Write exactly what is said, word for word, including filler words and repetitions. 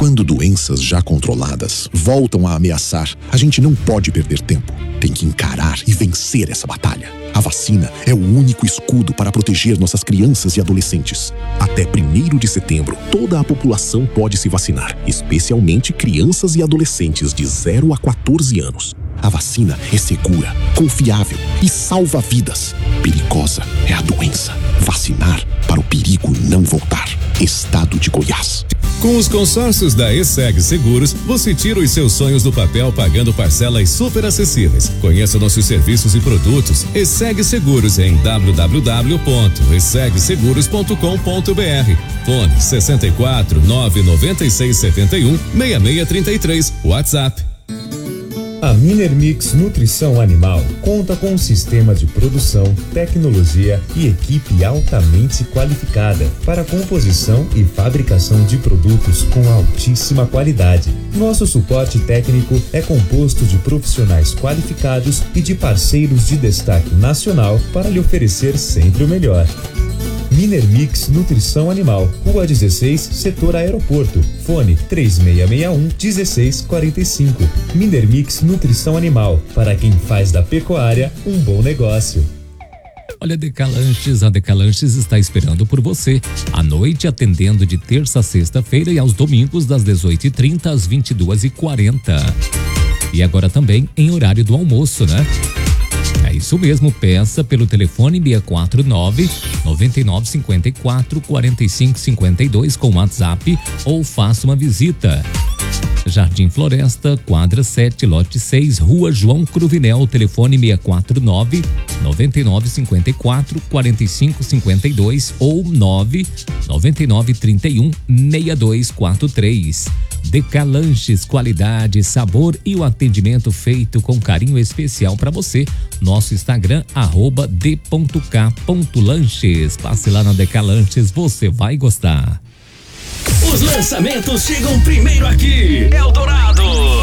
Quando doenças já controladas voltam a ameaçar, a gente não pode perder tempo. Tem que encarar e vencer essa batalha. A vacina é o único escudo para proteger nossas crianças e adolescentes. Até primeiro de setembro, toda a população pode se vacinar, especialmente crianças e adolescentes de zero a quatorze anos. A vacina é segura, confiável e salva vidas. Perigosa é a doença. Vacinar para o perigo não voltar. Estado de Goiás. Com os consórcios da ESSEG Seguros, você tira os seus sonhos do papel pagando parcelas super acessíveis. Conheça nossos serviços e produtos. ESSEG Seguros em w w w ponto esseg seguros ponto com ponto b r. Fone sessenta e quatro, nove noventa e seis, setenta e um, seis seis trinta e três. WhatsApp. A Minermix Nutrição Animal conta com um sistema de produção, tecnologia e equipe altamente qualificada para a composição e fabricação de produtos com altíssima qualidade. Nosso suporte técnico é composto de profissionais qualificados e de parceiros de destaque nacional para lhe oferecer sempre o melhor. Minermix Nutrição Animal, Rua dezesseis, Setor Aeroporto. Fone três seis seis um, um seis quatro cinco. Minermix Nutrição Animal, para quem faz da pecuária um bom negócio. Olha, Decalanches, a Decalanches está esperando por você. À noite, atendendo de terça a sexta-feira e aos domingos das dezoito e trinta às vinte e duas e quarenta. E agora também em horário do almoço, né? É isso mesmo, peça pelo telefone seis quatro nove, nove nove cinco quatro, quatro cinco cinco dois com WhatsApp ou faça uma visita. Jardim Floresta, quadra sete, lote seis, Rua João Cruvinel, telefone seis quatro nove, nove nove cinco quatro, quatro cinco cinco dois ou nove nove nove três um, seis dois quatro três. Decalanches, qualidade, sabor e o atendimento feito com carinho especial para você. Nosso Instagram, arroba d ponto k ponto lanches. Passe lá na Decalanches, você vai gostar. Os lançamentos chegam primeiro aqui. Eldorado.